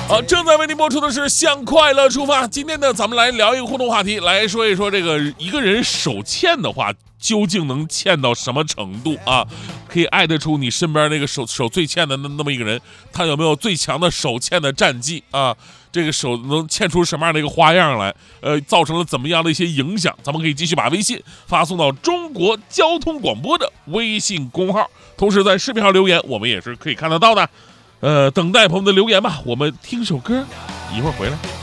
好，正在为您播出的是向快乐出发。今天呢，咱们来聊一个互动话题，来说一说这个一个人手欠的话，究竟能欠到什么程度啊？可以爱得出你身边那个手最欠的那么一个人，他有没有最强的手欠的战绩啊？这个手能欠出什么样的一个花样来？造成了怎么样的一些影响？咱们可以继续把微信发送到中国交通广播的微信公号，同时在视频号留言，我们也是可以看得到的。等待朋友们的留言吧，我们听首歌，一会儿回来。